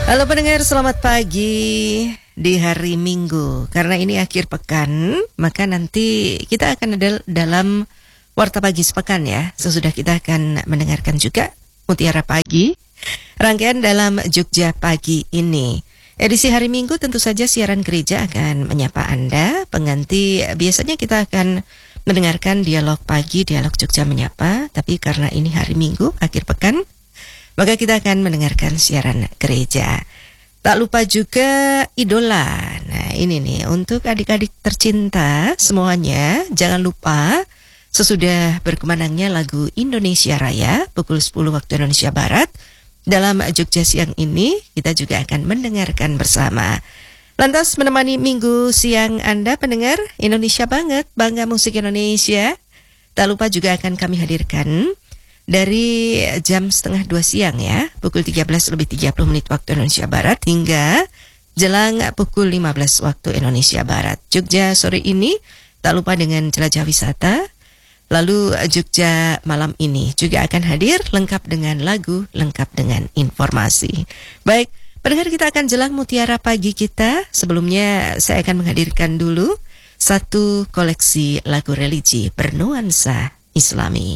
Halo pendengar, selamat pagi di hari Minggu. Karena ini akhir pekan, maka nanti kita akan ada dalam Warta Pagi Sepekan ya. Sesudah kita akan mendengarkan juga Mutiara Pagi, rangkaian dalam Jogja Pagi ini. Edisi hari Minggu tentu saja siaran gereja akan menyapa Anda. Pengganti biasanya kita akan mendengarkan dialog pagi, dialog Jogja menyapa. Tapi karena ini hari Minggu, akhir pekan, maka kita akan mendengarkan siaran gereja. Tak lupa juga idola. Nah ini nih untuk adik-adik tercinta semuanya. Jangan lupa sesudah berkumandangnya lagu Indonesia Raya pukul 10 waktu Indonesia Barat. Dalam Jogja siang ini kita juga akan mendengarkan bersama. Lantas menemani minggu siang Anda pendengar Indonesia banget, bangga musik Indonesia. Tak lupa juga akan kami hadirkan dari jam 1:30 siang ya, pukul 13:30 waktu Indonesia Barat hingga jelang pukul 15 waktu Indonesia Barat. Jogja sore ini tak lupa dengan jelajah wisata. Lalu Jogja malam ini juga akan hadir lengkap dengan lagu, lengkap dengan informasi. Baik, pendengar, kita akan jelang Mutiara Pagi kita. Sebelumnya saya akan menghadirkan dulu satu koleksi lagu religi bernuansa Islami.